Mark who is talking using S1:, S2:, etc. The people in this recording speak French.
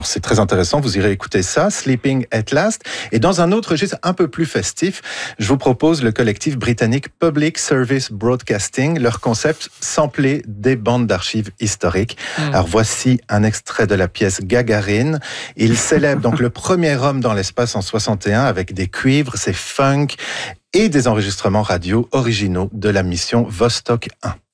S1: C'est très intéressant, vous irez écouter ça, Sleeping at Last. Et dans un autre registre un peu plus festif, je vous propose le collectif britannique Public Service Broadcasting, leur concept sampler des bandes d'archives historiques. Alors voici un extrait de la pièce Gagarine. Il célèbre donc le premier homme dans l'espace en 61 avec des cuivres, c'est funk et des enregistrements radio originaux de la mission Vostok 1.